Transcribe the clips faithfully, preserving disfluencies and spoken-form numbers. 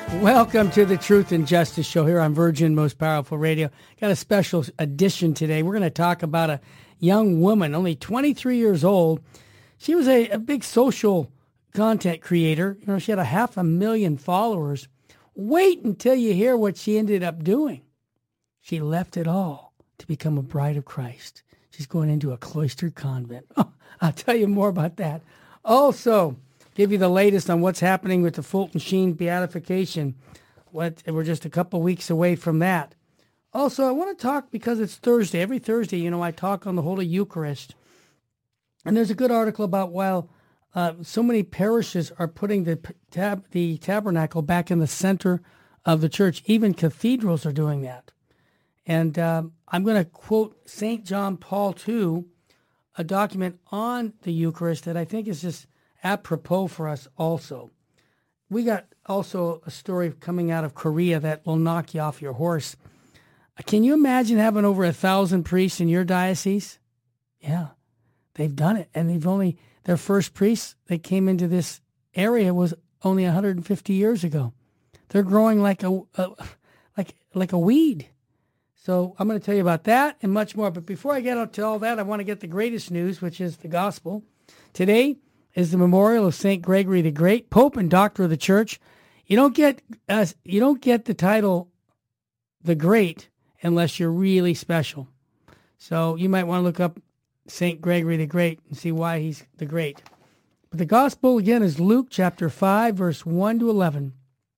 Welcome to the Truth and Justice Show here on Virgin Most Powerful Radio. Got a special edition today. We're going to talk about a young woman, only twenty-three years old. She was a, a big social content creator. You know, she had a half a million followers. Wait until you hear what she ended up doing. She left it all to become a bride of Christ. She's going into a cloistered convent. Oh, I'll tell you more about that. Also, give you the latest on what's happening with the Fulton Sheen beatification. What, we're just a couple weeks away from that. Also, I want to talk because it's Thursday. Every Thursday, you know, I talk on the Holy Eucharist. And there's a good article about while uh, so many parishes are putting the, tab, the tabernacle back in the center of the church. Even cathedrals are doing that. And um, I'm going to quote Saint John Paul the Second, a document on the Eucharist that I think is just apropos for us also. We got also a story coming out of Korea that will knock you off your horse. Can you imagine having over a thousand priests in your diocese? Yeah, they've done it. And they've only, their first priests that came into this area was only one hundred fifty years ago. They're growing like a, a like like a weed. So I'm going to tell you about that and much more. But before I get out to all that, I want to get the greatest news, which is the gospel. Today is the memorial of Saint Gregory the Great, Pope and Doctor of the Church. You don't get uh, you don't get the title the Great unless you're really special. So you might want to look up Saint Gregory the Great and see why he's the Great. But the gospel, again, is Luke chapter five, verse one to eleven.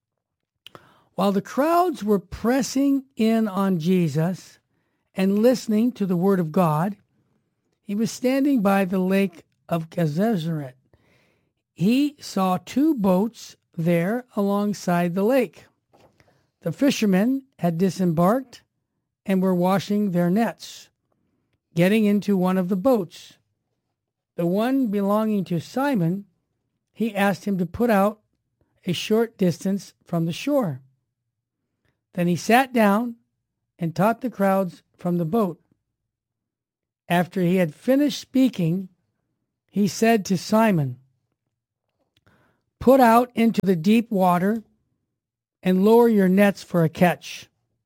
While the crowds were pressing in on Jesus and listening to the word of God, he was standing by the lake of Gennesaret. He saw two boats there alongside the lake. The fishermen had disembarked and were washing their nets, getting into one of the boats. The one belonging to Simon, he asked him to put out a short distance from the shore. Then he sat down and taught the crowds from the boat. After he had finished speaking, he said to Simon, "Put out into the deep water and lower your nets for a catch."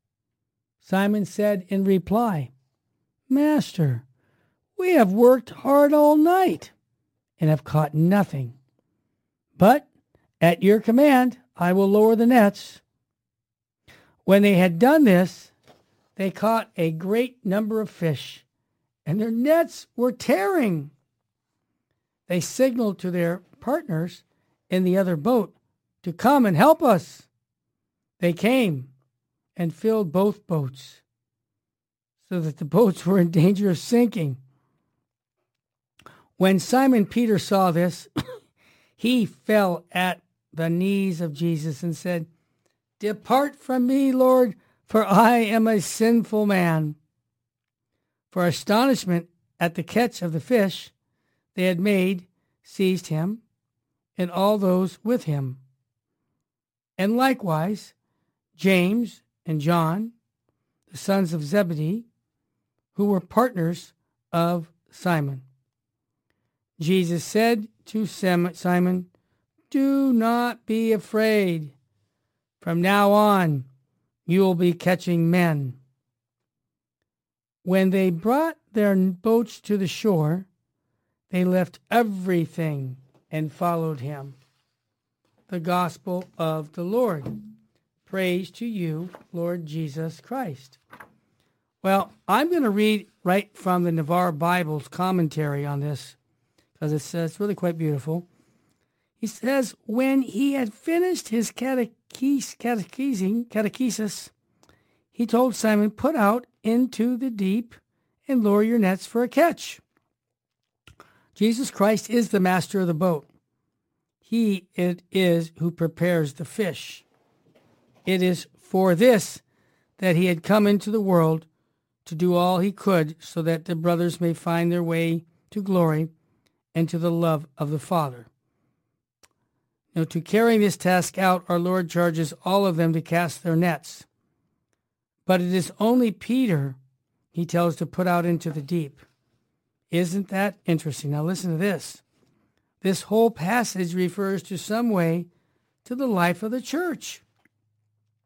Simon said in reply, "Master, we have worked hard all night and have caught nothing. But at your command, I will lower the nets." When they had done this, they caught a great number of fish, and their nets were tearing. They signaled to their partners in the other boat to come and help us. They came and filled both boats, so that the boats were in danger of sinking. When Simon Peter saw this, he fell at the knees of Jesus and said, "Depart from me, Lord, for I am a sinful man." For astonishment at the catch of the fish they had made seized him and all those with him. And likewise James and John, the sons of Zebedee, who were partners of Simon. Jesus said to Simon, "Do not be afraid. From now on, you will be catching men." When they brought their boats to the shore, they left everything and followed him. The gospel of the Lord. Praise to you, Lord Jesus Christ. Well, I'm going to read right from the Navarre Bible's commentary on this, because it says it's really quite beautiful. He says, when he had finished his cateches, catechizing, catechesis, he told Simon, "Put out into the deep and lower your nets for a catch." Jesus Christ is the master of the boat. He it is who prepares the fish. It is for this that he had come into the world, to do all he could so that the brothers may find their way to glory and to the love of the Father. Now, to carrying this task out, our Lord charges all of them to cast their nets. But it is only Peter he tells to put out into the deep. Isn't that interesting? Now listen to this. This whole passage refers to some way to the life of the church.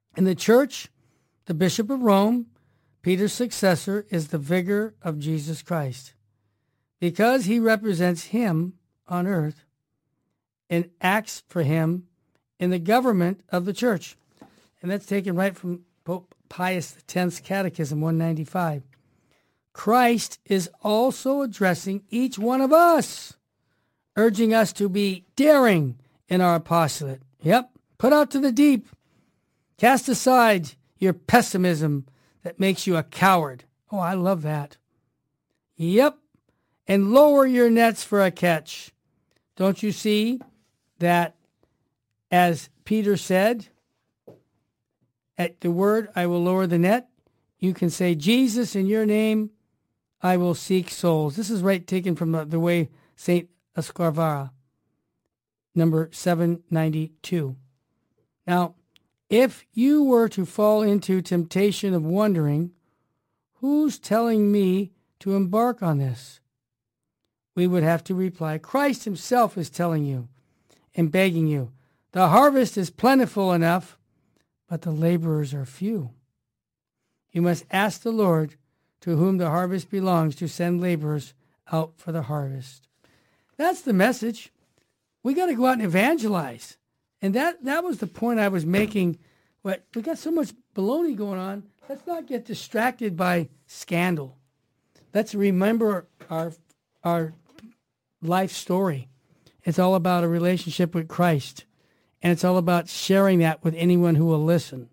In the church, the Bishop of Rome, Peter's successor, is the vicar of Jesus Christ, because he represents him on earth and acts for him in the government of the church. And that's taken right from Pope Pius X's Catechism one ninety-five. Christ is also addressing each one of us, urging us to be daring in our apostolate. Yep, put out to the deep. Cast aside your pessimism that makes you a coward. Oh, I love that. Yep, and lower your nets for a catch. Don't you see that, as Peter said, at the word, I will lower the net, you can say, Jesus, in your name, I will seek souls. This is right taken from the, the way Saint Escrivá, number seven ninety-two. Now, if you were to fall into temptation of wondering, who's telling me to embark on this? We would have to reply, Christ himself is telling you and begging you. The harvest is plentiful enough, but the laborers are few. You must ask the Lord, to whom the harvest belongs, to send laborers out for the harvest. That's the message. We got to go out and evangelize. And that, that was the point I was making. What, we got so much baloney going on. Let's not get distracted by scandal. Let's remember our, our life story. It's all about a relationship with Christ. And it's all about sharing that with anyone who will listen.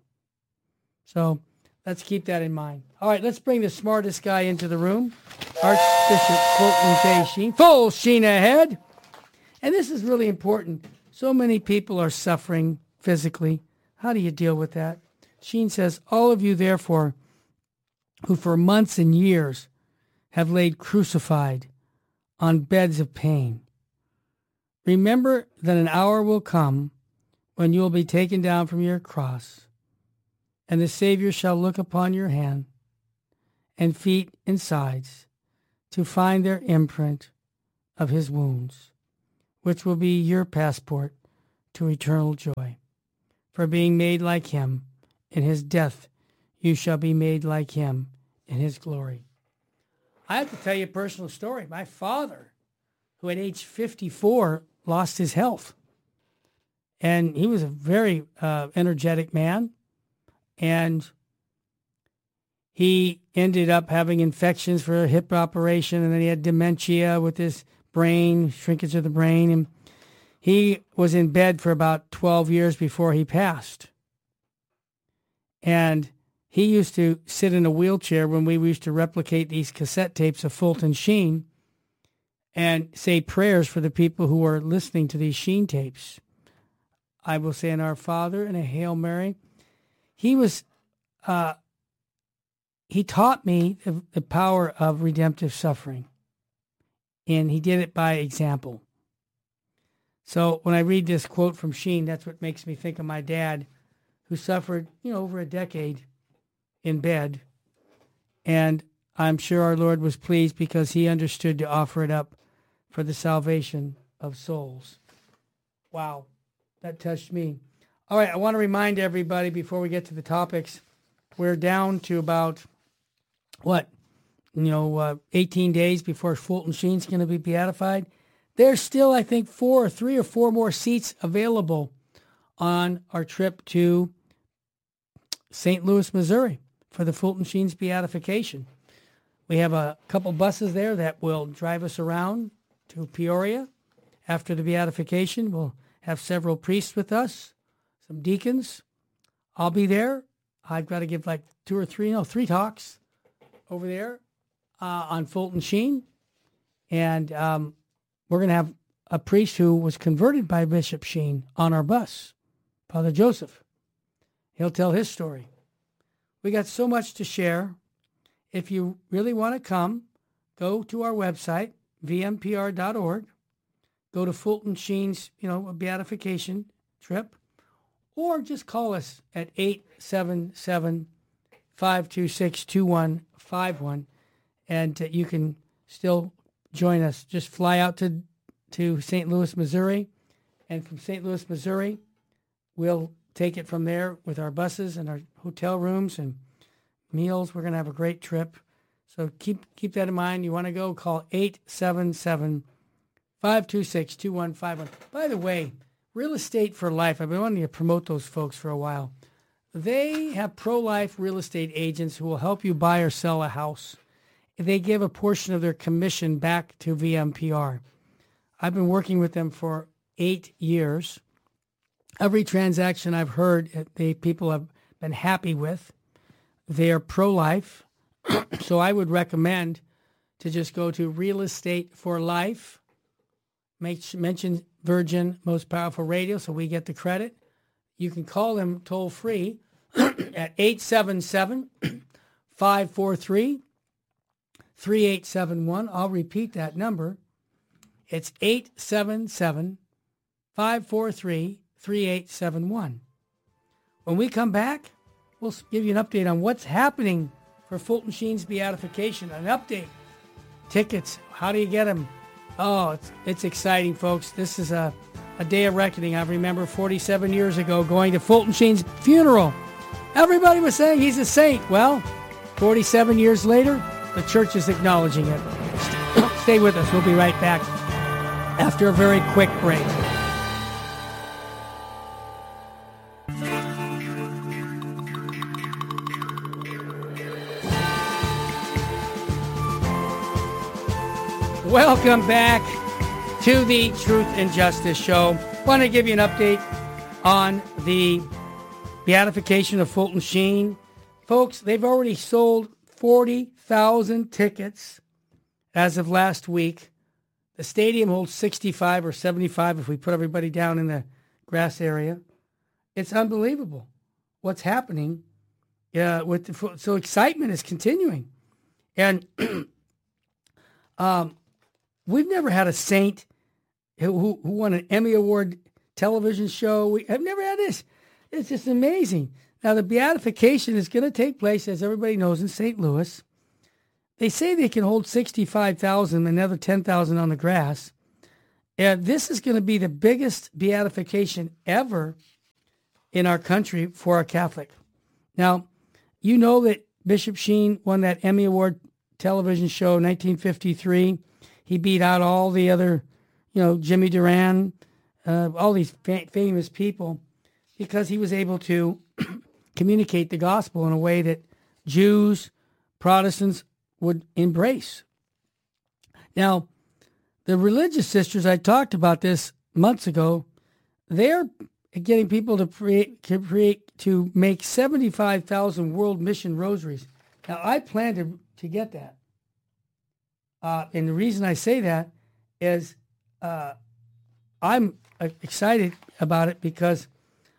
So let's keep that in mind. All right, let's bring the smartest guy into the room, Archbishop Fulton J. Sheen. Full sheen ahead. And this is really important. So many people are suffering physically. How do you deal with that? Sheen says, all of you, therefore, who for months and years have laid crucified on beds of pain, remember that an hour will come when you will be taken down from your cross, and the Savior shall look upon your hand and feet and sides to find their imprint of his wounds, which will be your passport to eternal joy. For being made like him in his death, you shall be made like him in his glory. I have to tell you a personal story. My father, who at age fifty-four lost his health, and he was a very uh, energetic man, and he ended up having infections for a hip operation, and then he had dementia with his brain, shrinkage of the brain, and he was in bed for about twelve years before he passed. And he used to sit in a wheelchair when we used to replicate these cassette tapes of Fulton Sheen and say prayers for the people who were listening to these Sheen tapes. I will say an Our Father and a Hail Mary. He was, uh, he taught me the, the power of redemptive suffering. And he did it by example. So when I read this quote from Sheen, that's what makes me think of my dad, who suffered, you know, over a decade in bed. And I'm sure our Lord was pleased because he understood to offer it up for the salvation of souls. Wow, that touched me. All right, I want to remind everybody before we get to the topics, we're down to about, what, you know, uh, eighteen days before Fulton Sheen's going to be beatified. There's still, I think, four or three or four more seats available on our trip to Saint Louis, Missouri for the Fulton Sheen's beatification. We have a couple buses there that will drive us around to Peoria. After the beatification, we'll have several priests with us, some deacons. I'll be there. I've got to give like two or three, no, three talks over there uh, on Fulton Sheen. And um, we're going to have a priest who was converted by Bishop Sheen on our bus, Father Joseph. He'll tell his story. We got so much to share. If you really want to come, go to our website, v m p r dot org. Go to Fulton Sheen's, you know, beatification trip, or just call us at eight seven seven, five two six, two one five one, and uh, you can still join us. Just fly out to to Saint Louis, Missouri, and from Saint Louis, Missouri, we'll take it from there with our buses and our hotel rooms and meals. We're going to have a great trip. So keep keep that in mind. You want to go, call eight seven seven, five two six, two one five one. By the way, Real Estate for Life, I've been wanting to promote those folks for a while. They have pro-life real estate agents who will help you buy or sell a house. They give a portion of their commission back to V M P R. I've been working with them for eight years. Every transaction I've heard, they people have been happy with. They are pro-life. So I would recommend to just go to Real Estate for Life. Make, mention Virgin Most Powerful Radio so we get the credit. You can call them toll free at eight seven seven, five four three, three eight seven one. I'll repeat that number. It's eight seven seven, five four three, three eight seven one. When we come back, we'll give you an update on what's happening for Fulton Sheen's beatification. An update. Tickets. How do you get them? Oh, it's, it's exciting, folks. This is a, a day of reckoning. I remember forty-seven years ago going to Fulton Sheen's funeral. Everybody was saying he's a saint. Well, forty-seven years later, the church is acknowledging it. Stay with us. We'll be right back after a very quick break. Welcome back to the Truth and Justice Show. Want to give you an update on the beatification of Fulton Sheen. Folks, they've already sold forty thousand tickets as of last week. The stadium holds sixty-five or seventy-five if we put everybody down in the grass area. It's unbelievable what's happening. Uh, with the, so excitement is continuing. And um, we've never had a saint who, who won an Emmy Award television show. We have never had this. It's just amazing. Now, the beatification is going to take place, as everybody knows, in Saint Louis. They say they can hold sixty-five thousand, another ten thousand on the grass. And this is going to be the biggest beatification ever in our country for a Catholic. Now, you know that Bishop Sheen won that Emmy Award television show in nineteen fifty-three. He beat out all the other, you know, Jimmy Duran, uh, all these fa- famous people, because he was able to communicate the gospel in a way that Jews, Protestants would embrace. Now, the religious sisters, I talked about this months ago, they're getting people to create, to, create, to make seventy-five thousand World Mission Rosaries. Now, I plan to, to get that. Uh, and the reason I say that is uh, I'm excited about it because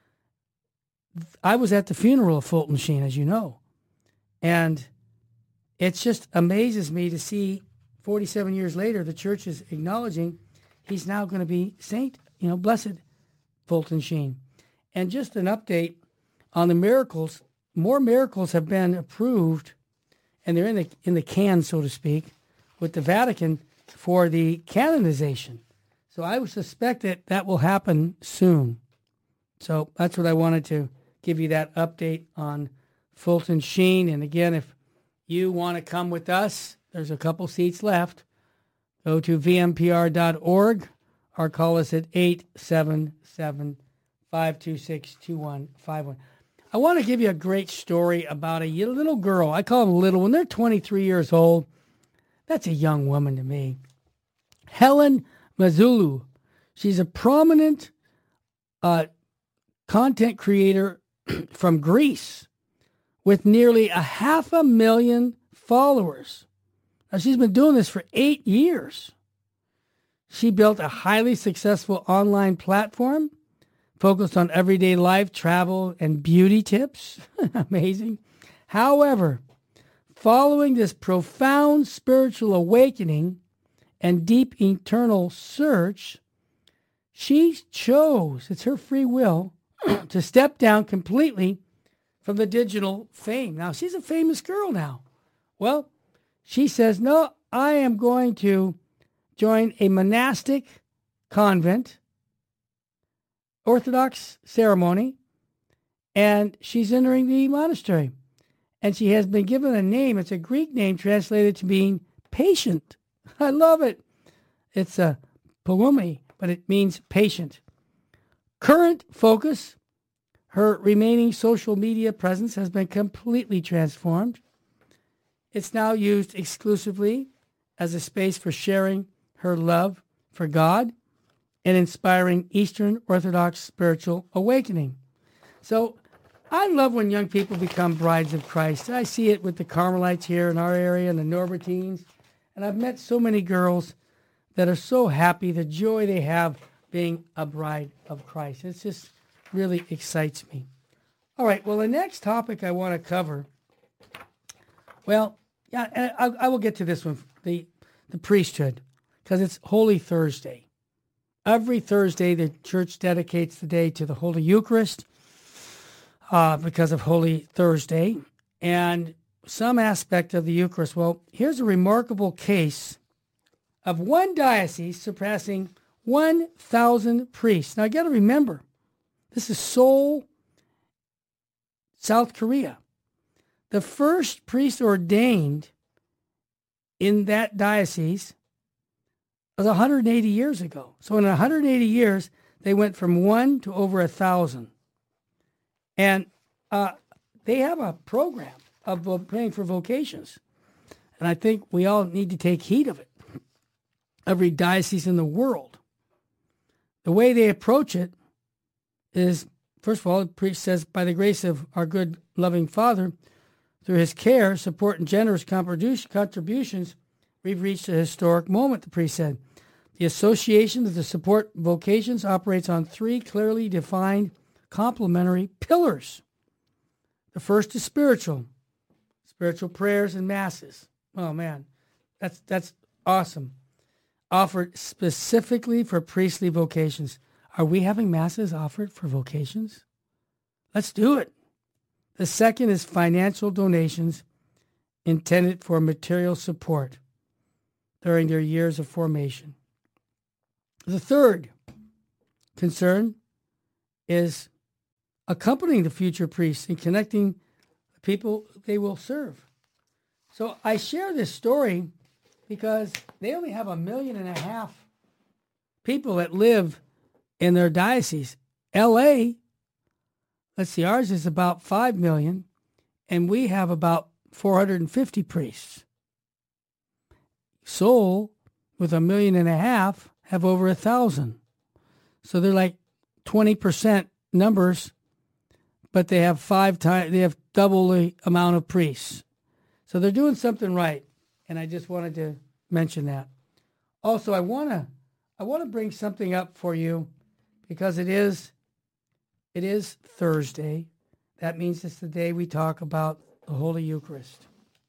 I was at the funeral of Fulton Sheen, as you know. And it just amazes me to see forty-seven years later, the church is acknowledging he's now going to be Saint, you know, Blessed Fulton Sheen. And just an update on the miracles. More miracles have been approved, and they're in the in the can, so to speak, with the Vatican for the canonization. So I would suspect that that will happen soon. So that's what I wanted to give you, that update on Fulton Sheen. And again, if you want to come with us, there's a couple seats left. Go to v m p r dot org or call us at eight seven seven, five two six, two one five one. I want to give you a great story about a little girl. I call them little. When they're twenty-three years old, that's a young woman to me. Helen Mazzulu. She's a prominent uh, content creator from Greece with nearly a half a million followers. Now, she's been doing this for eight years. She built a highly successful online platform focused on everyday life, travel, and beauty tips. Amazing. However, following this profound spiritual awakening and deep internal search, she chose, it's her free will, to step down completely from the digital fame. Now, she's a famous girl now. Well, she says, no, I am going to join a monastic convent, Orthodox ceremony, and she's entering the monastery. And she has been given a name. It's a Greek name translated to mean patient. I love it. It's a Palumi, but it means patient. Current focus, her remaining social media presence has been completely transformed. It's now used exclusively as a space for sharing her love for God and inspiring Eastern Orthodox spiritual awakening. So I love when young people become brides of Christ. I see it with the Carmelites here in our area and the Norbertines. And I've met so many girls that are so happy, the joy they have being a bride of Christ. It just really excites me. All right, well, the next topic I want to cover, well, yeah, and I, I will get to this one, the, the priesthood, because it's Holy Thursday. Every Thursday, the church dedicates the day to the Holy Eucharist uh, because of Holy Thursday. And some aspect of the Eucharist. Well, here's a remarkable case of one diocese surpassing one thousand priests. Now, I got to remember, this is Seoul, South Korea. The first priest ordained in that diocese was one hundred eighty years ago. So in one hundred eighty years, they went from one to over a thousand. And uh, they have a program of praying for vocations. And I think we all need to take heed of it. Every diocese in the world. The way they approach it is, first of all, the priest says, by the grace of our good, loving Father, through his care, support, and generous contributions, we've reached a historic moment, the priest said. The association of the support vocations operates on three clearly defined complementary pillars. The first is spiritual. Spiritual prayers and masses. Oh, man, that's that's awesome. Offered specifically for priestly vocations. Are we having masses offered for vocations? Let's do it. The second is financial donations intended for material support during their years of formation. The third concern is accompanying the future priests and connecting the people they will serve. So I share this story because they only have a million and a half people that live in their diocese. L A, let's see, ours is about five million, and we have about four hundred fifty priests. Seoul, with a million and a half, have over a thousand. So they're like twenty percent numbers, but they have five times, they have double the amount of priests. So they're doing something right, and I just wanted to mention that. Also, I want to I want to bring something up for you because it is it is Thursday. That means it's the day we talk about the Holy Eucharist.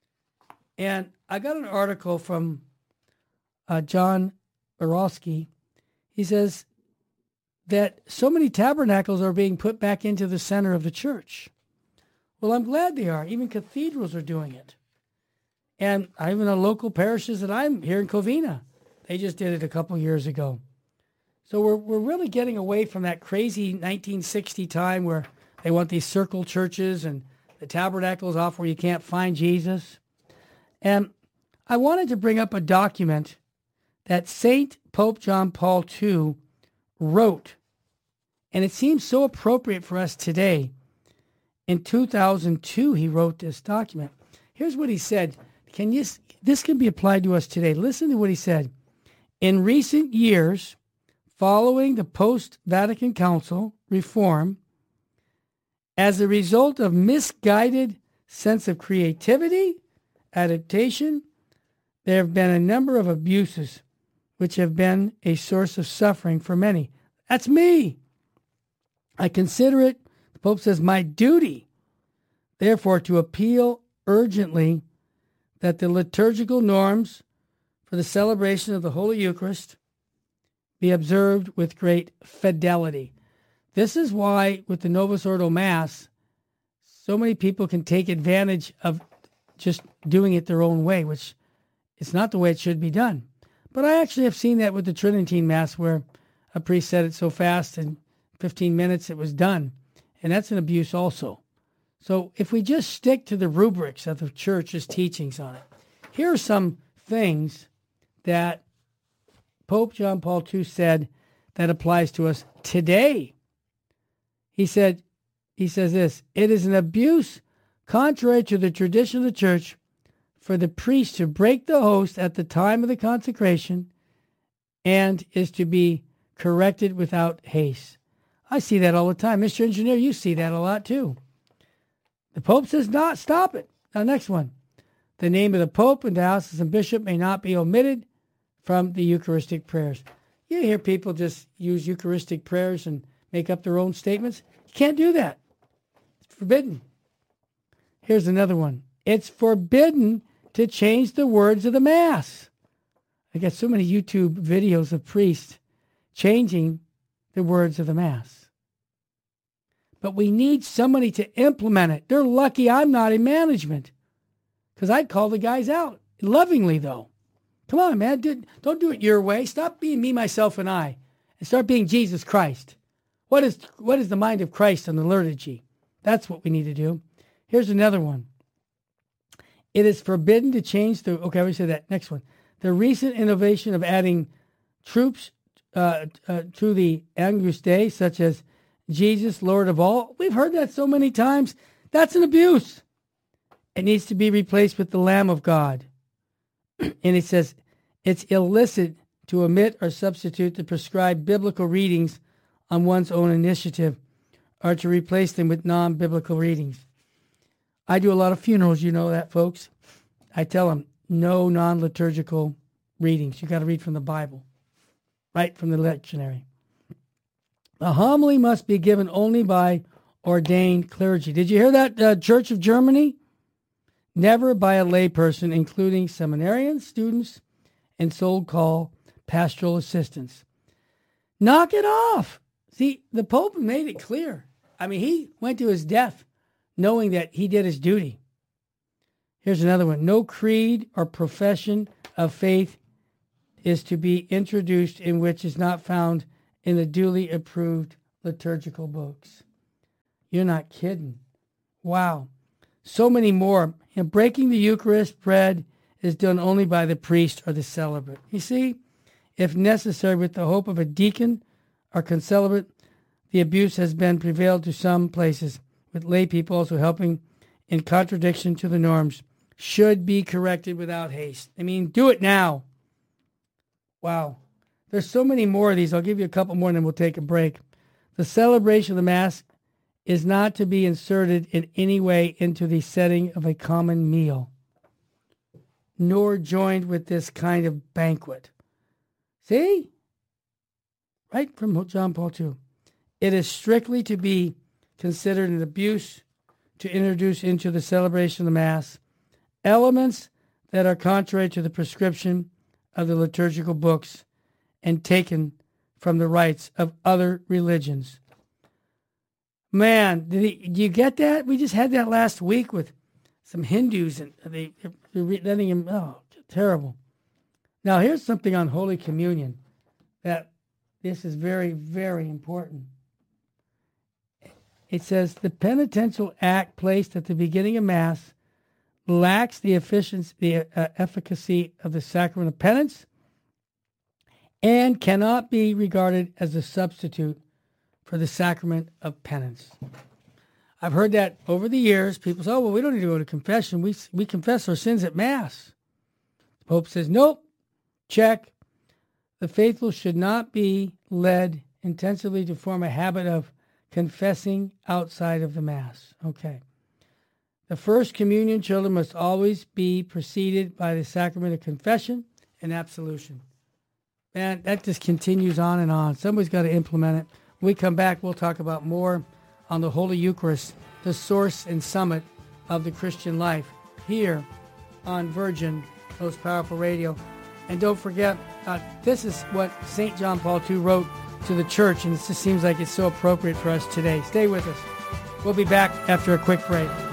And I got an article from uh, John Borowski. He says that so many tabernacles are being put back into the center of the church. Well, I'm glad they are. Even cathedrals are doing it. And even the local parishes that I'm here in Covina, they just did it a couple years ago. So we're we're really getting away from that crazy nineteen sixty time where they want these circle churches and the tabernacles off where you can't find Jesus. And I wanted to bring up a document that Saint Pope John Paul the Second wrote. And it seems so appropriate for us today. In two thousand two, he wrote this document. Here's what he said. Can you, this can be applied to us today. Listen to what he said. In recent years, following the post-Vatican Council reform, as a result of misguided sense of creativity, adaptation, there have been a number of abuses which have been a source of suffering for many. That's me. I consider it, the Pope says, my duty, therefore, to appeal urgently that the liturgical norms for the celebration of the Holy Eucharist be observed with great fidelity. This is why, with the Novus Ordo Mass, so many people can take advantage of just doing it their own way, which is not the way it should be done. But I actually have seen that with the Tridentine Mass, where a priest said it so fast, in fifteen minutes it was done. And that's an abuse also. So if we just stick to the rubrics of the church's teachings on it, here are some things that Pope John Paul the Second said that applies to us today. He said, he says this, it is an abuse contrary to the tradition of the church for the priest to break the host at the time of the consecration and is to be corrected without haste. I see that all the time. Mister Engineer, you see that a lot too. The Pope says not, stop it. Now, next one. The name of the Pope and diocesan bishop may not be omitted from the Eucharistic prayers. You hear people just use Eucharistic prayers and make up their own statements. You can't do that. It's forbidden. Here's another one. It's forbidden to change the words of the Mass. I got so many YouTube videos of priests changing the words of the Mass. But we need somebody to implement it. They're lucky I'm not in management, because I'd call the guys out. Lovingly, though. Come on, man. Don't do it your way. Stop being me, myself, and I, and start being Jesus Christ. What is, what is the mind of Christ on the liturgy? That's what we need to do. Here's another one. It is forbidden to change the... Okay, we said that. Next one. The recent innovation of adding troops uh, uh, to the Agnus Dei, such as Jesus, Lord of all. We've heard that so many times. That's an abuse. It needs to be replaced with the Lamb of God. And it says it's illicit to omit or substitute the prescribed biblical readings on one's own initiative or to replace them with non-biblical readings. I do a lot of funerals, you know that, folks. I tell them, no non-liturgical readings. You got to read from the Bible, right from the lectionary. A homily must be given only by ordained clergy. Did you hear that, uh, Church of Germany? Never by a layperson, including seminarians, students, and so-called pastoral assistants. Knock it off. See, the Pope made it clear. I mean, he went to his death knowing that he did his duty. Here's another one. No creed or profession of faith is to be introduced in which is not found in the duly approved liturgical books. You're not kidding. Wow. So many more. And breaking the Eucharist bread is done only by the priest or the celebrant. You see, if necessary, with the hope of a deacon or concelebrate, the abuse has been prevailed to some places, with lay people also helping in contradiction to the norms, should be corrected without haste. I mean, do it now. Wow. There's so many more of these. I'll give you a couple more and then we'll take a break. The celebration of the Mass is not to be inserted in any way into the setting of a common meal, nor joined with this kind of banquet. See? Right from John Paul the Second. It is strictly to be considered an abuse to introduce into the celebration of the Mass elements that are contrary to the prescription of the liturgical books and taken from the rites of other religions. Man, did, he, did you get that? We just had that last week with some Hindus, and they, they're letting him, oh, terrible. Now, here's something on Holy Communion that this is very, very important. It says, the penitential act placed at the beginning of Mass lacks the efficiency, the uh, efficacy of the sacrament of penance and cannot be regarded as a substitute for the sacrament of penance. I've heard that over the years. People say, oh, well, we don't need to go to confession. We, we confess our sins at Mass. The Pope says, nope, check. The faithful should not be led intensively to form a habit of confessing outside of the Mass. Okay. The first communion children must always be preceded by the sacrament of confession and absolution. Man, that just continues on and on. Somebody's got to implement it. When we come back, we'll talk about more on the Holy Eucharist, the source and summit of the Christian life, here on Virgin, Most Powerful Radio. And don't forget, uh, this is what Saint John Paul the Second wrote to the church, and it just seems like it's so appropriate for us today. Stay with us. We'll be back after a quick break.